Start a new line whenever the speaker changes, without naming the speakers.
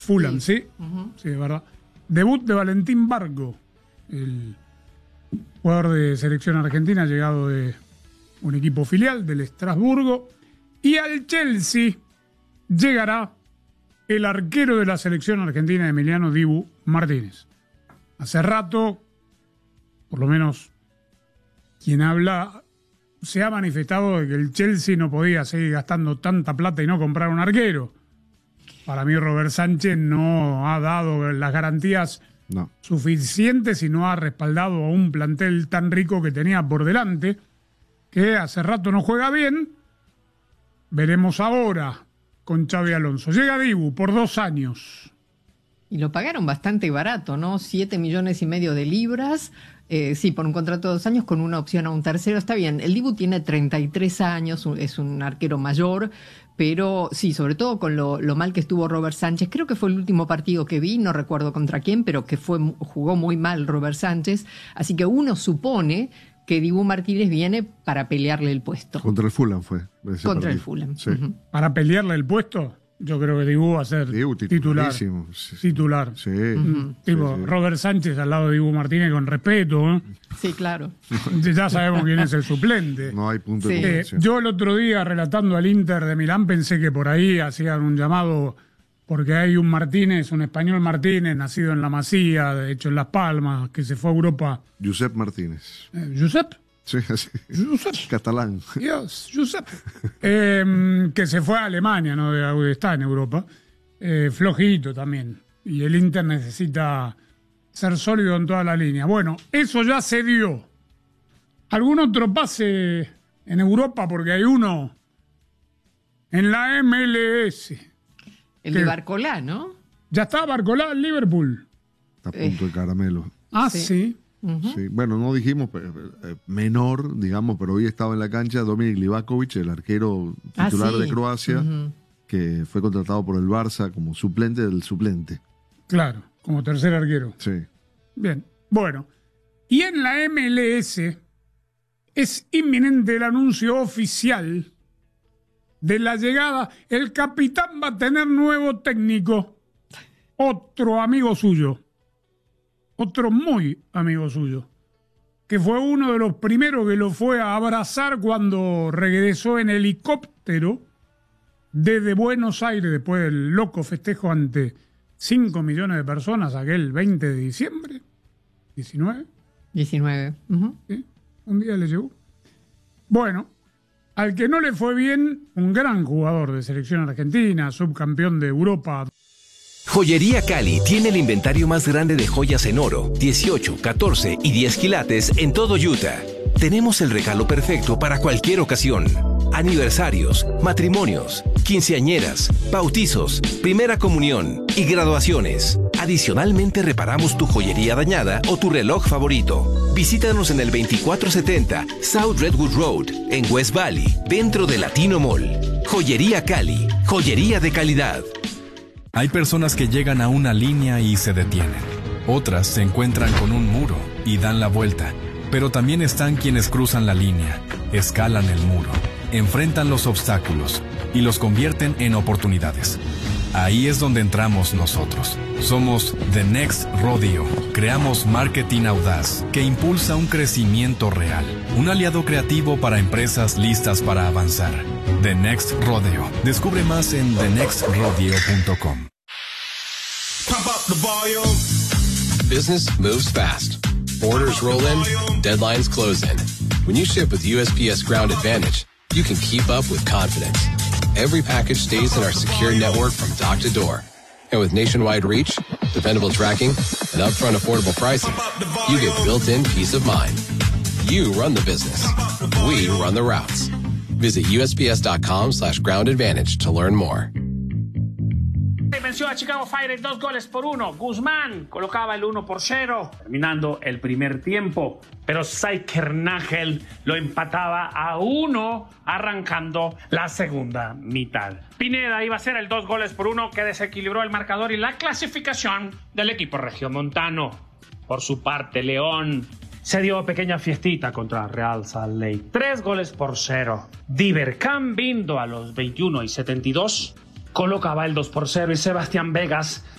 Fulham, sí. Sí, es verdad. Debut de Valentín Barco, el jugador de selección argentina, llegado de un equipo filial del Estrasburgo. Y al Chelsea llegará el arquero de la selección argentina, Emiliano Dibu Martínez. Hace rato, por lo menos quien habla, se ha manifestado de que el Chelsea no podía seguir gastando tanta plata y no comprar un arquero. Para mí Robert Sánchez no ha dado las garantías suficientes y no ha respaldado a un plantel tan rico que tenía por delante, que hace rato no juega bien. Veremos ahora con Xabi Alonso. Llega Dibu por 2 años.
Y lo pagaron bastante barato, ¿no? 7,5 millones de libras. Sí, por un contrato de 2 años con una opción a un tercero. Está bien, el Dibu tiene 33 años, es un arquero mayor, pero sí, sobre todo con lo mal que estuvo Robert Sánchez. Creo que fue el último partido que vi, no recuerdo contra quién, pero que jugó muy mal Robert Sánchez. Así que uno supone que Dibu Martínez viene para pelearle el puesto.
Contra el Fulham fue.
Contra el Fulham.
Sí.
¿Para pelearle el puesto? Yo creo que Dibu va a ser titular. Titular.
Sí.
Tipo,
sí.
Robert Sánchez al lado de Dibu Martínez con respeto.
Sí, claro.
Ya sabemos quién es el suplente.
No hay punto de comparación.
Yo el otro día, relatando al Inter de Milán, pensé que por ahí hacían un llamado, porque hay un Martínez, un español Martínez, nacido en La Masía, de hecho en Las Palmas, que se fue a Europa.
Josep Martínez.
¿Josep?
Sí, así.
Josep.
Catalán.
Dios, Josep. Que se fue a Alemania, ¿no? Está en Europa. Flojito también. Y el Inter necesita ser sólido en toda la línea. Bueno, eso ya se dio. ¿Algún otro pase en Europa? Porque hay uno en la MLS.
El de Barcolá, ¿no?
Ya está Barcolá en Liverpool.
Está a punto el caramelo.
Ah, sí.
Sí, bueno, no dijimos menor, digamos, pero hoy estaba en la cancha Dominik Livakovic, el arquero titular de Croacia, que fue contratado por el Barça como suplente del suplente.
Claro, como tercer arquero.
Sí.
Bien, bueno. Y en la MLS es inminente el anuncio oficial de la llegada. El capitán va a tener nuevo técnico, otro amigo suyo. Otro muy amigo suyo, que fue uno de los primeros que lo fue a abrazar cuando regresó en helicóptero desde Buenos Aires, después del loco festejo ante 5 millones de personas, aquel 20 de diciembre, 19.
19.
¿Sí? Un día le llegó. Bueno, al que no le fue bien, un gran jugador de selección argentina, subcampeón de Europa.
Joyería Cali tiene el inventario más grande de joyas en oro, 18, 14 y 10 quilates en todo Utah. Tenemos el regalo perfecto para cualquier ocasión. Aniversarios, matrimonios, quinceañeras, bautizos, primera comunión y graduaciones. Adicionalmente reparamos tu joyería dañada o tu reloj favorito. Visítanos en el 2470 South Redwood Road, en West Valley, dentro de Latino Mall. Joyería Cali, joyería de calidad.
Hay personas que llegan a una línea y se detienen. Otras se encuentran con un muro y dan la vuelta. Pero también están quienes cruzan la línea, escalan el muro, enfrentan los obstáculos y los convierten en oportunidades. Ahí es donde entramos nosotros. Somos The Next Rodeo. Creamos marketing audaz que impulsa un crecimiento real. Un aliado creativo para empresas listas para avanzar. The Next Rodeo. Descubre más en thenextrodeo.com.
Business moves fast. Orders roll in, deadlines close in. When you ship with USPS Ground Advantage, you can keep up with confidence. Every package stays in our secure network from dock to door. And with nationwide reach, dependable tracking, and upfront affordable pricing, you get built-in peace of mind. You run the business. We run the routes. Visit USPS.com/Ground Advantage to learn more.
Venció a Chicago Fire 2-1. Guzmán colocaba el 1-0, terminando el primer tiempo. Pero Zeikernagel lo empataba a 1, arrancando la segunda mitad. Pineda iba a ser el 2-1 que desequilibró el marcador y la clasificación del equipo regiomontano. Por su parte, León se dio pequeña fiestita contra Real Salt Lake. 3-0. Diver Cambindo a los 21 y 72 colocaba el 2-0 y Sebastián Vegas